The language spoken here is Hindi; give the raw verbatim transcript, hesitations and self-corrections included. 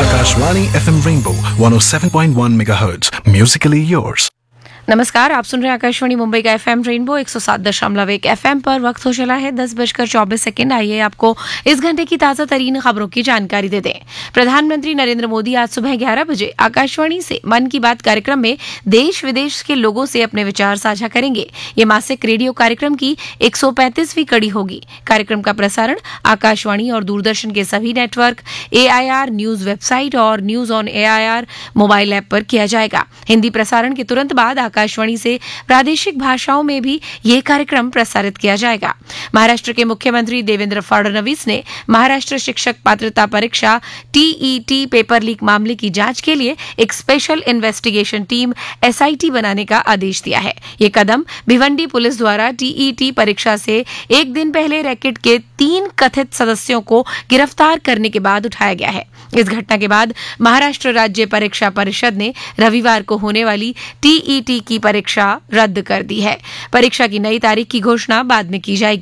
Akashvani F M Rainbow one oh seven point one megahertz. Musically yours. नमस्कार, आप सुन रहे हैं आकाशवाणी मुंबई का एफएम रेनबो एक सौ सात दशमलव एक एफएम पर। वक्त हो चला है दस बजकर चौबीस सेकंड। आइए आपको इस घंटे की ताजा तरीन खबरों की जानकारी दे दें। प्रधानमंत्री नरेंद्र मोदी आज सुबह ग्यारह बजे आकाशवाणी से मन की बात कार्यक्रम में देश विदेश के लोगों से अपने विचार साझा करेंगे। ये मासिक रेडियो कार्यक्रम की एक सौ पैंतीसवीं कड़ी होगी। कार्यक्रम का प्रसारण आकाशवाणी और दूरदर्शन के सभी नेटवर्क, एआईआर न्यूज वेबसाइट और news on AIR mobile app पर किया जाएगा। हिंदी प्रसारण के तुरंत बाद आकाशवाणी से प्रादेशिक भाषाओं में भी ये कार्यक्रम प्रसारित किया जाएगा। महाराष्ट्र के मुख्यमंत्री देवेंद्र फडणवीस ने महाराष्ट्र शिक्षक पात्रता परीक्षा टीईटी पेपर लीक मामले की जांच के लिए एक स्पेशल इन्वेस्टिगेशन टीम एसआईटी बनाने का आदेश दिया है। ये कदम भिवंडी पुलिस द्वारा टीईटी परीक्षा से एक दिन पहले रैकेट के तीन कथित सदस्यों को गिरफ्तार करने के बाद उठाया गया है। इस घटना के बाद महाराष्ट्र राज्य परीक्षा परिषद ने रविवार को होने वाली टीईटी की परीक्षा रद्द कर दी है। परीक्षा की नई तारीख की घोषणा बाद में की जाएगी।